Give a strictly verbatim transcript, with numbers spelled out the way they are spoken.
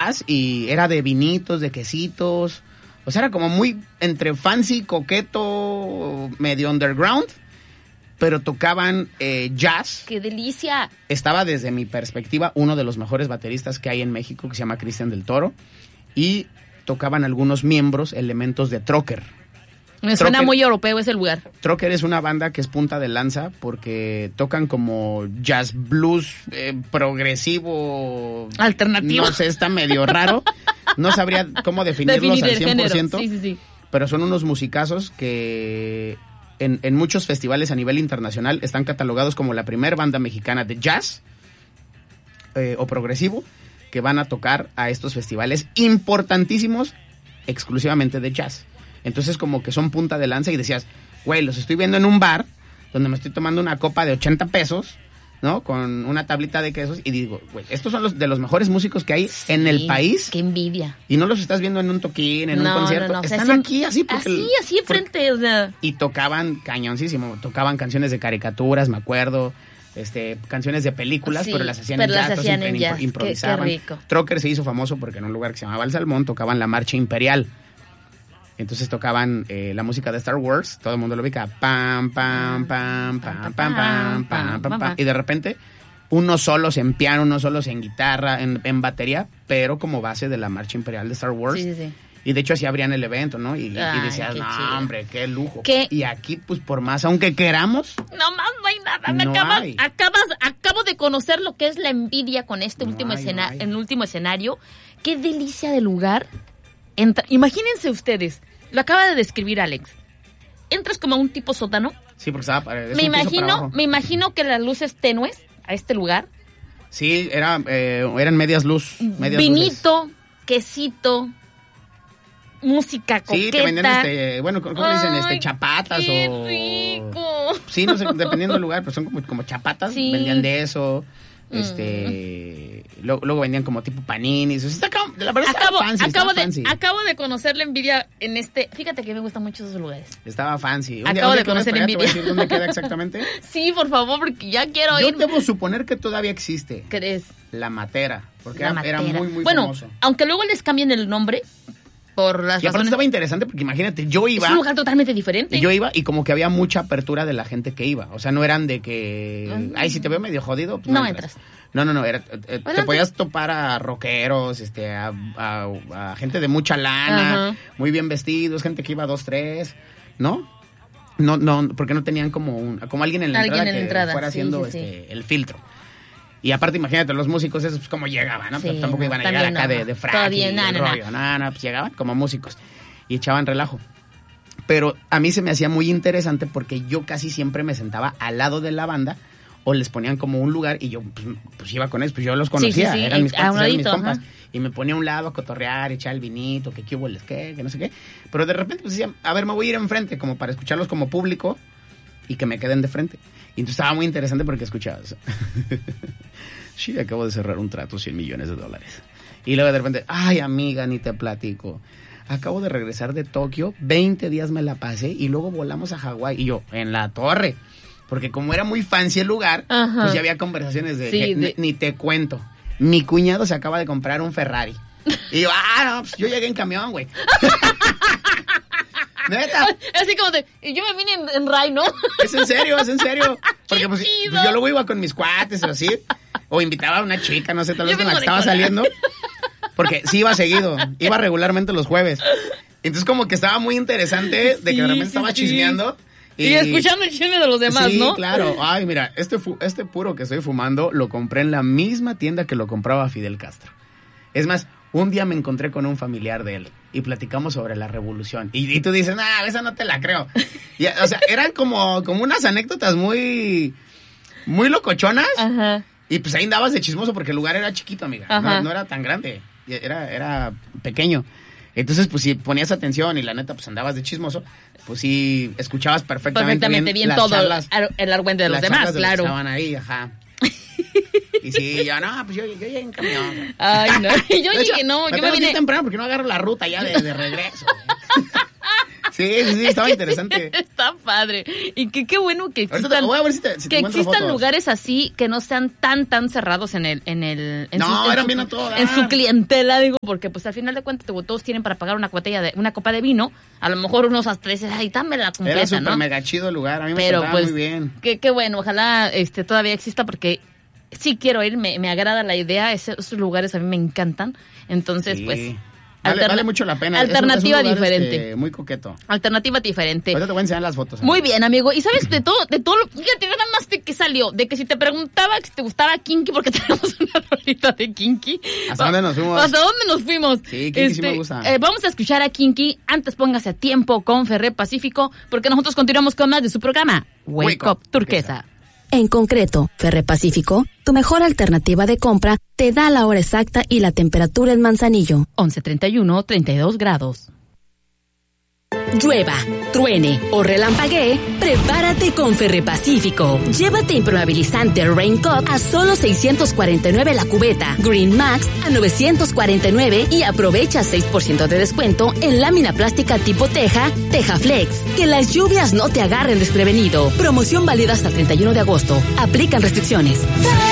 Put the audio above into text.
jazz y era de vinitos, de quesitos. O sea, era como muy entre fancy, coqueto, medio underground. Pero tocaban eh, jazz. ¡Qué delicia! Estaba desde mi perspectiva uno de los mejores bateristas que hay en México, que se llama Cristian del Toro. Y tocaban algunos miembros, elementos de Trocker. Me suena Trocker, muy europeo ese lugar. Trocker es una banda que es punta de lanza porque tocan como jazz blues eh, progresivo. Alternativo. No sé, está medio raro. No sabría cómo definirlos al cien por ciento. Sí, sí, sí. Pero son unos musicazos que... En, en muchos festivales a nivel internacional están catalogados como la primer banda mexicana de jazz eh, o progresivo que van a tocar a estos festivales importantísimos exclusivamente de jazz. Entonces como que son punta de lanza y decías, güey, los estoy viendo en un bar donde me estoy tomando una copa de ochenta pesos, ¿no? Con una tablita de quesos y digo, güey, estos son los de los mejores músicos que hay sí, en el país. ¡Qué envidia! Y no los estás viendo en un toquín, en no, un concierto. No, no. Están o sea, aquí así porque... Así, así enfrente, o sea... Y tocaban cañoncísimo. Tocaban canciones de caricaturas, me acuerdo. Este, canciones de películas, sí, pero las hacían pero en jazz. Las hacían en impro- jazz. Improvisaban. Qué, qué rico. Trocker se hizo famoso porque en un lugar que se llamaba El Salmón tocaban la marcha imperial. Entonces tocaban eh, la música de Star Wars, todo el mundo lo ubica, pam, pam, pam, pam, pam, pam, pam, pam, pam, y de repente unos solos en piano, unos solos en guitarra, en, en batería, pero como base de la marcha imperial de Star Wars. Sí, sí, sí. Y de hecho así abrían el evento, ¿no? Y, Ay, y decías, no, chido. hombre, qué lujo. ¿Qué? Y aquí, pues por más, aunque queramos... No más, no hay nada. Me no acabas, hay. acabas, acabo de conocer lo que es la envidia con este No último hay, escena, no hay. en el último escenario. Qué delicia de lugar. Entra, imagínense ustedes, lo acaba de describir Alex. Entras como a un tipo sótano. Sí, porque estaba... es Me un piso para imagino, abajo. me imagino que las luces tenues a este lugar. Sí, era, eh, eran medias luz. Medias Vinito, luces. quesito, música coqueta. Sí, te vendían este, bueno, ¿cómo le dicen? Este, Ay, chapatas qué o... rico. Sí, no sé, dependiendo del lugar, pero son como, como chapatas, Sí. vendían de eso, este, mm. luego, luego vendían como tipo paninis, o sea, está, la verdad Acabo, estaba fancy, acabo, estaba de, fancy. acabo de conocer la envidia en este... Fíjate que me gustan mucho esos lugares. Estaba fancy. Un Acabo día, un día de que vayas conocer para allá, te voy a envidia. decir dónde queda exactamente. Sí, por favor, porque ya quiero Yo ir. debo suponer que todavía existe. ¿Crees? La Matera, porque La era, era Matera. muy, muy bueno, famoso. aunque luego les cambien el nombre por las Y aparte razones... estaba interesante porque imagínate, yo iba... Es un lugar totalmente diferente. Y yo iba y como que había mucha apertura de la gente que iba. O sea, no eran de que... Mm. Ay, si te veo medio jodido, pues No no entras. No, no, no. Era, eh, te Adelante. podías topar a rockeros, este, a, a- a gente de mucha lana, Ajá. muy bien vestidos, gente que iba a dos, tres, ¿no? No, no, porque no tenían como un, como alguien en la Alguien entrada en la que entrada, fuera sí, haciendo sí, sí. este, el filtro. Y aparte, imagínate, los músicos, esos, pues, cómo llegaban, ¿no? Sí, Pero tampoco no, iban a llegar también acá no, de, no. de frac Todavía, y no, el no, no. rollo. No, no, pues llegaban como músicos y echaban relajo. Pero a mí se me hacía muy interesante porque yo casi siempre me sentaba al lado de la banda o les ponían como un lugar y yo pues, pues iba con ellos, pues yo los conocía, Sí, sí, sí, eran mis a un cuates, eran mis ladito, compas. ajá. Y me ponía a un lado a cotorrear, echar el vinito, que qué hubo, les qué, que no sé qué. Pero de repente pues decía, a ver, me voy a ir enfrente como para escucharlos como público y que me queden de frente. Y entonces estaba muy interesante porque escuchabas. Sí, acabo de cerrar un trato, cien millones de dólares. Y luego de repente, ay amiga, ni te platico. Acabo de regresar de Tokio, veinte días me la pasé y luego volamos a Hawái. Y yo, en la torre. Porque como era muy fancy el lugar, Ajá. pues ya había conversaciones de, Sí, que, de- Ni, ni te cuento. Mi cuñado se acaba de comprar un Ferrari. Y yo, ah, no, pues yo llegué en camión, güey. Neta. Así como de... Y yo me vine en, en Ray, ¿no? Es en serio, es en serio. Porque ¡Qué pues, chido! pues, yo luego iba con mis cuates o así. O invitaba a una chica, no sé, tal vez Yo con la que vengo de estaba cola. saliendo. Porque sí iba seguido. Iba regularmente los jueves. Entonces como que estaba muy interesante de que de Sí, repente sí, estaba sí. chismeando. Y, escuchando el chisme de los demás, sí, ¿no? claro. Ay, mira, este, fu- este puro que estoy fumando lo compré en la misma tienda que lo compraba Fidel Castro. Es más, un día me encontré con un familiar de él y platicamos sobre la revolución. Y, y tú dices, nah, esa no te la creo. Y, o sea, eran como, como unas anécdotas muy, muy locochonas. Ajá. Y pues ahí andabas de chismoso porque el lugar era chiquito, amiga. Ajá. No, no era tan grande. Era, era pequeño. Entonces, pues si ponías atención y la neta, pues andabas de chismoso, pues sí escuchabas perfectamente, Perfectamente bien, las todo charlas, el, el argüente de los las demás, charlas de los que claro. estaban ahí, ajá. Y sí, yo, no, pues yo, yo llegué en camión. Ay, no. Yo De hecho, llegué, no, yo me tengo que ir vine... temprano porque no agarro la ruta ya de, de regreso. Sí, sí, sí, estaba interesante. Está padre. Y que qué bueno que existan, te, voy a ver si te, si te que existan fotos. lugares así que no sean tan, tan cerrados en el... En el en no, su, eran en bien su, a todas. En su clientela, digo, porque pues al final de cuentas todos tienen para pagar una botella de una copa de vino. A lo mejor unos hasta dices, ay, dame la completa, Era súper ¿no? mega chido el lugar, a mí me Pero trataba pues, muy bien. Qué, qué bueno, ojalá este todavía exista porque sí quiero ir, me, me agrada la idea, esos, esos lugares a mí me encantan. Entonces, sí. pues... Vale, vale mucho la pena. Alternativa es un, es un lugar, diferente. Este, muy coqueto. Alternativa diferente. Ahorita te voy a enseñar las fotos. Muy bien, amigo. Y sabes, de todo, de todo lo... Fíjate, nada más de que salió. De que si te preguntaba si te gustaba Kinky, porque tenemos una rolita de Kinky. ¿Hasta dónde nos fuimos? ¿Hasta dónde nos fuimos? Sí, Kinky este, sí me gusta. Eh, vamos a escuchar a Kinky. Antes póngase a tiempo con Ferré Pacífico, porque nosotros continuamos con más de su programa Wake, Wake Up, Up Turquesa. En concreto, Ferré Pacífico, tu mejor alternativa de compra, te da la hora exacta y la temperatura en Manzanillo. once treinta y uno, treinta y dos grados. Llueva, truene o relampaguee, prepárate con Ferré Pacífico. Llévate impermeabilizante Raincoat a solo seiscientos cuarenta y nueve la cubeta, Green Max a novecientos cuarenta y nueve y aprovecha seis por ciento de descuento en lámina plástica tipo teja, Teja Flex. Que las lluvias no te agarren desprevenido. Promoción válida hasta el treinta y uno de agosto. Aplican restricciones.